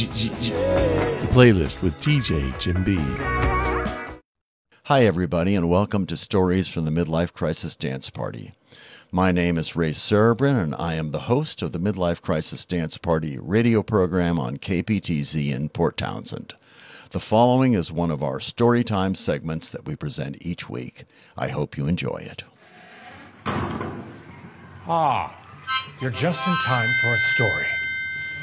The playlist with DJ Jim B. Hi, everybody, and welcome to Stories from the Midlife Crisis Dance Party. My name is Ray Cerebrin, and I am the host of the Midlife Crisis Dance Party radio program on KPTZ in Port Townsend. The following is one of our Storytime segments that we present each week. I hope you enjoy it. Ah, you're just in time for a story.